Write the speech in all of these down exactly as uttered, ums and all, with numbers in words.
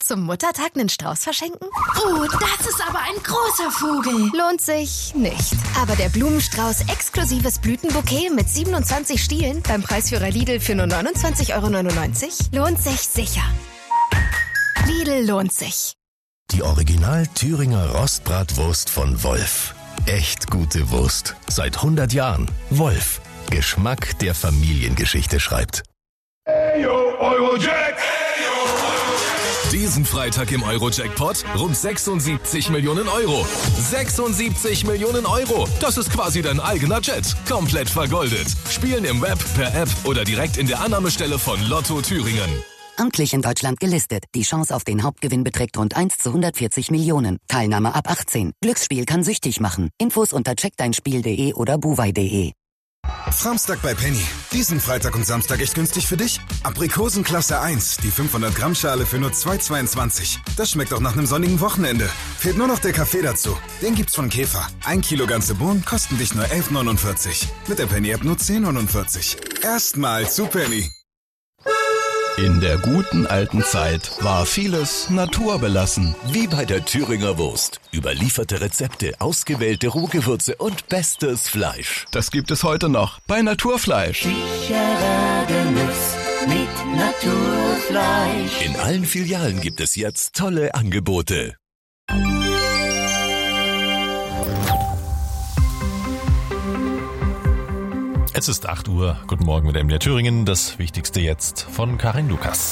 zum Muttertag einen Strauß verschenken? Oh, das ist aber ein großer Vogel. Lohnt sich nicht. Aber der Blumenstrauß exklusives Blütenbouquet mit siebenundzwanzig Stielen beim Preisführer Lidl für nur neunundzwanzig Euro neunundneunzig lohnt sich sicher. Lidl lohnt sich. Die Original Thüringer Rostbratwurst von Wolf. Echt gute Wurst. Seit hundert Jahren. Wolf. Geschmack, der Familiengeschichte schreibt. Eyo, Eurojack! Diesen Freitag im Euro-Jackpot rund sechsundsiebzig Millionen Euro. sechsundsiebzig Millionen Euro. Das ist quasi dein eigener Jet. Komplett vergoldet. Spielen im Web, per App oder direkt in der Annahmestelle von Lotto Thüringen. Amtlich in Deutschland gelistet. Die Chance auf den Hauptgewinn beträgt rund eins zu hundertvierzig Millionen. Teilnahme ab achtzehn. Glücksspiel kann süchtig machen. Infos unter check dein spiel punkt de oder buwei punkt de. Samstag bei Penny. Diesen Freitag und Samstag echt günstig für dich? Aprikosen Klasse eins, die fünfhundert Gramm Schale für nur zwei Euro zweiundzwanzig. Das schmeckt auch nach einem sonnigen Wochenende. Fehlt nur noch der Kaffee dazu. Den gibt's von Käfer. Ein Kilo ganze Bohnen kosten dich nur elf Euro neunundvierzig. Mit der Penny-App nur zehn Euro neunundvierzig. Erstmal zu Penny. In der guten alten Zeit war vieles naturbelassen. Wie bei der Thüringer Wurst. Überlieferte Rezepte, ausgewählte Rohgewürze und bestes Fleisch. Das gibt es heute noch bei Naturfleisch. Sicherer Genuss mit Naturfleisch. In allen Filialen gibt es jetzt tolle Angebote. Es ist acht Uhr. Guten Morgen mit M D R Thüringen. Das Wichtigste jetzt von Karin Lukas.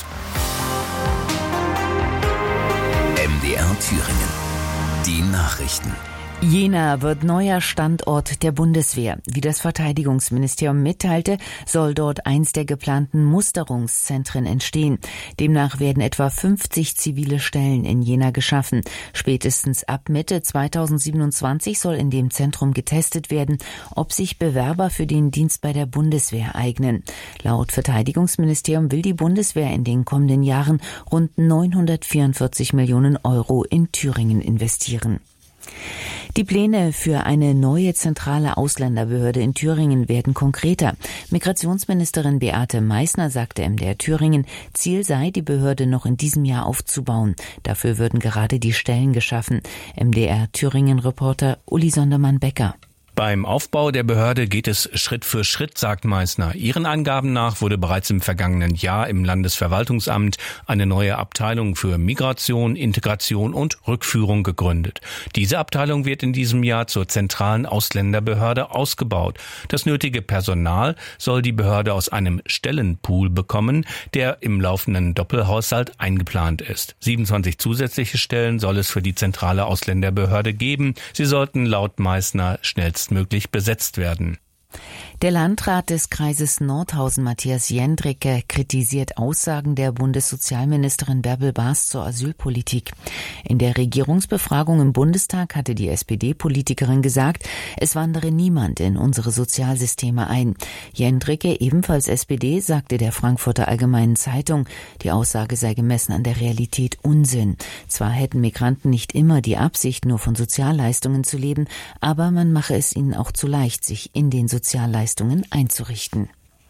M D R Thüringen. Die Nachrichten. Jena wird neuer Standort der Bundeswehr. Wie das Verteidigungsministerium mitteilte, soll dort eins der geplanten Musterungszentren entstehen. Demnach werden etwa fünfzig zivile Stellen in Jena geschaffen. Spätestens ab Mitte zweitausendsiebenundzwanzig soll in dem Zentrum getestet werden, ob sich Bewerber für den Dienst bei der Bundeswehr eignen. Laut Verteidigungsministerium will die Bundeswehr in den kommenden Jahren rund neunhundertvierundvierzig Millionen Euro in Thüringen investieren. Die Pläne für eine neue zentrale Ausländerbehörde in Thüringen werden konkreter. Migrationsministerin Beate Meißner sagte M D R Thüringen, Ziel sei, die Behörde noch in diesem Jahr aufzubauen. Dafür würden gerade die Stellen geschaffen. M D R Thüringen-Reporter Uli Sondermann-Becker. Beim Aufbau der Behörde geht es Schritt für Schritt, sagt Meißner. Ihren Angaben nach wurde bereits im vergangenen Jahr im Landesverwaltungsamt eine neue Abteilung für Migration, Integration und Rückführung gegründet. Diese Abteilung wird in diesem Jahr zur zentralen Ausländerbehörde ausgebaut. Das nötige Personal soll die Behörde aus einem Stellenpool bekommen, der im laufenden Doppelhaushalt eingeplant ist. siebenundzwanzig zusätzliche Stellen soll es für die zentrale Ausländerbehörde geben. Sie sollten laut Meißner schnellstens möglich besetzt werden. Der Landrat des Kreises Nordhausen, Matthias Jendricke, kritisiert Aussagen der Bundessozialministerin Bärbel Baas zur Asylpolitik. In der Regierungsbefragung im Bundestag hatte die S P D-Politikerin gesagt, es wandere niemand in unsere Sozialsysteme ein. Jendricke, ebenfalls S P D, sagte der Frankfurter Allgemeinen Zeitung, die Aussage sei gemessen an der Realität Unsinn. Zwar hätten Migranten nicht immer die Absicht, nur von Sozialleistungen zu leben, aber man mache es ihnen auch zu leicht, sich in den Sozialleistungen einzurichten.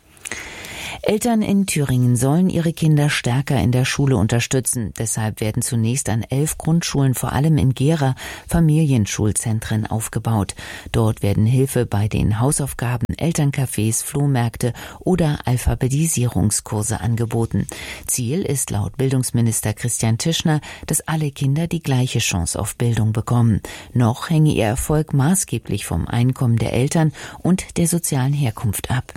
Eltern in Thüringen sollen ihre Kinder stärker in der Schule unterstützen. Deshalb werden zunächst an elf Grundschulen, vor allem in Gera, Familienschulzentren aufgebaut. Dort werden Hilfe bei den Hausaufgaben, Elterncafés, Flohmärkte oder Alphabetisierungskurse angeboten. Ziel ist laut Bildungsminister Christian Tischner, dass alle Kinder die gleiche Chance auf Bildung bekommen. Noch hänge ihr Erfolg maßgeblich vom Einkommen der Eltern und der sozialen Herkunft ab.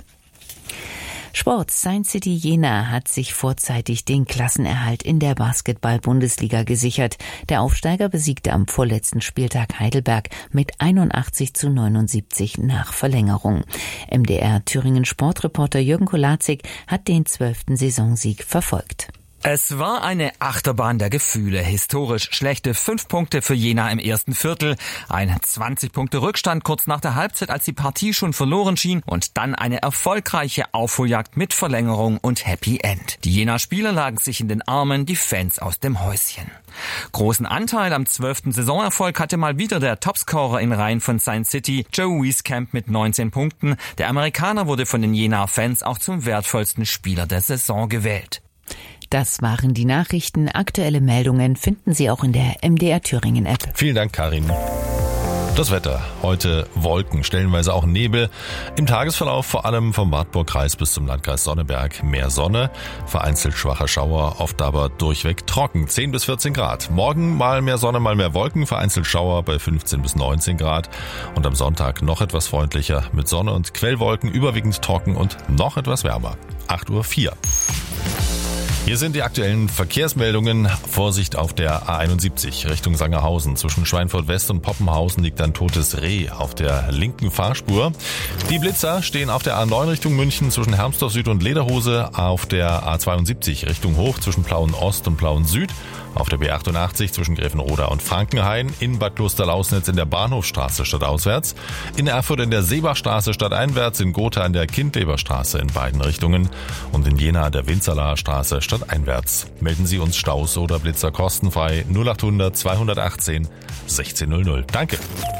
Sport. Science City Jena hat sich vorzeitig den Klassenerhalt in der Basketball-Bundesliga gesichert. Der Aufsteiger besiegte am vorletzten Spieltag Heidelberg mit einundachtzig zu neunundsiebzig nach Verlängerung. M D R Thüringen Sportreporter Jürgen Kolatzig hat den zwölften Saisonsieg verfolgt. Es war eine Achterbahn der Gefühle. Historisch schlechte fünf Punkte für Jena im ersten Viertel. Ein zwanzig Punkte Rückstand kurz nach der Halbzeit, als die Partie schon verloren schien. Und dann eine erfolgreiche Aufholjagd mit Verlängerung und Happy End. Die Jena-Spieler lagen sich in den Armen, die Fans aus dem Häuschen. Großen Anteil am zwölften Saisonerfolg hatte mal wieder der Topscorer in Reihen von Science City, Joe Wieskamp mit neunzehn Punkten. Der Amerikaner wurde von den Jena-Fans auch zum wertvollsten Spieler der Saison gewählt. Das waren die Nachrichten. Aktuelle Meldungen finden Sie auch in der M D R Thüringen App. Vielen Dank, Karin. Das Wetter. Heute Wolken, stellenweise auch Nebel. Im Tagesverlauf vor allem vom Wartburgkreis bis zum Landkreis Sonneberg mehr Sonne. Vereinzelt schwacher Schauer, oft aber durchweg trocken. zehn bis vierzehn Grad. Morgen mal mehr Sonne, mal mehr Wolken. Vereinzelt Schauer bei fünfzehn bis neunzehn Grad. Und am Sonntag noch etwas freundlicher mit Sonne und Quellwolken, überwiegend trocken und noch etwas wärmer. acht Uhr vier. Hier sind die aktuellen Verkehrsmeldungen. Vorsicht auf der A einundsiebzig Richtung Sangerhausen. Zwischen Schweinfurt West und Poppenhausen liegt ein totes Reh auf der linken Fahrspur. Die Blitzer stehen auf der A neun Richtung München zwischen Hermsdorf Süd und Lederhose. Auf der A zweiundsiebzig Richtung Hoch zwischen Plauen Ost und Plauen Süd. Auf der B achtundachtzig zwischen Gräfenroda und Frankenhain, in Bad Klosterlausnitz in der Bahnhofstraße stadtauswärts, in Erfurt in der Seebachstraße stadteinwärts, in Gotha in der Kindleberstraße in beiden Richtungen und in Jena der Winzerlaer Straße stadteinwärts. Melden Sie uns Staus oder Blitzer kostenfrei null achthundert zweihundertachtzehn sechzehnhundert. Danke.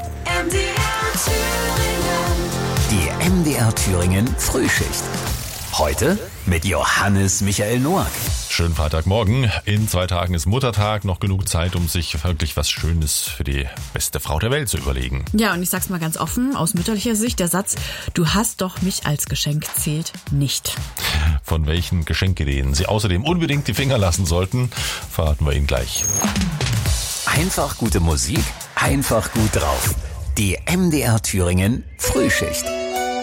Die M D R Thüringen Frühschicht. Heute mit Johannes Michael Noack. Schönen Freitagmorgen. In zwei Tagen ist Muttertag. Noch genug Zeit, um sich wirklich was Schönes für die beste Frau der Welt zu überlegen. Ja, und ich sag's mal ganz offen, aus mütterlicher Sicht, der Satz, du hast doch mich als Geschenk, zählt nicht. Von welchen Geschenkideen Sie außerdem unbedingt die Finger lassen sollten, verraten wir Ihnen gleich. Einfach gute Musik, einfach gut drauf. Die M D R Thüringen Frühschicht.